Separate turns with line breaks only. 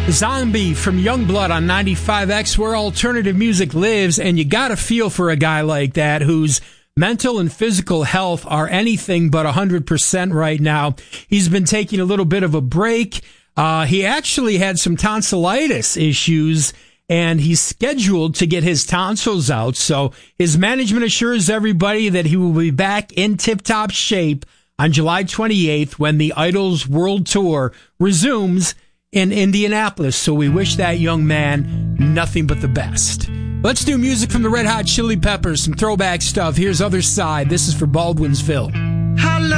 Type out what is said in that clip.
Zombie from Youngblood on 95X, where alternative music lives, and you gotta feel for a guy like that whose mental and physical health are anything but 100% right now. He's been taking a little bit of a break. He actually had some tonsillitis issues, and he's scheduled to get his tonsils out. So his management assures everybody that he will be back in tip-top shape on July 28th when the Idols World Tour resumes in Indianapolis. So we wish that young man nothing but the best. Let's do music from the Red Hot Chili Peppers, some throwback stuff. Here's Other Side. This is for Baldwinsville.